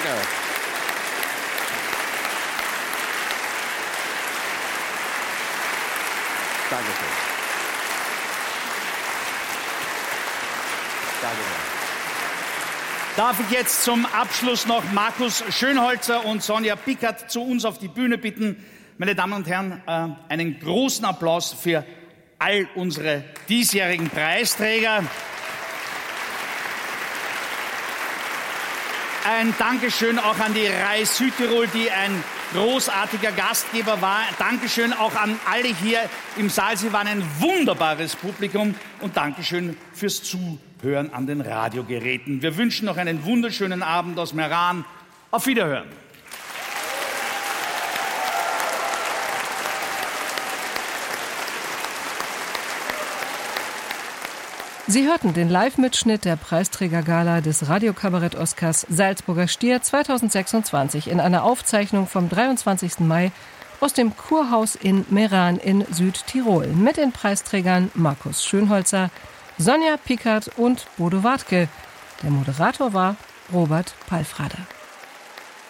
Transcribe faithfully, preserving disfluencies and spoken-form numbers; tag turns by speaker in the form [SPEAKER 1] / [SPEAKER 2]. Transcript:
[SPEAKER 1] Danke. Dankeschön. Danke.
[SPEAKER 2] Darf ich jetzt zum Abschluss noch Markus Schönholzer und Sonja Pickert zu uns auf die Bühne bitten. Meine Damen und Herren, äh, einen großen Applaus für all unsere diesjährigen Preisträger. Ein Dankeschön auch an die Rai Südtirol, die ein großartiger Gastgeber war. Dankeschön auch an alle hier im Saal. Sie waren ein wunderbares Publikum. Und Dankeschön fürs Zuhören an den Radiogeräten. Wir wünschen noch einen wunderschönen Abend aus Meran. Auf Wiederhören.
[SPEAKER 3] Sie hörten den Live-Mitschnitt der Preisträgergala des Radiokabarett-Oscars Salzburger Stier zweitausendsechsundzwanzig in einer Aufzeichnung vom dreiundzwanzigsten Mai aus dem Kurhaus in Meran in Südtirol mit den Preisträgern Markus Schönholzer, Sonja Pickert und Bodo Wartke. Der Moderator war Robert Palfrader.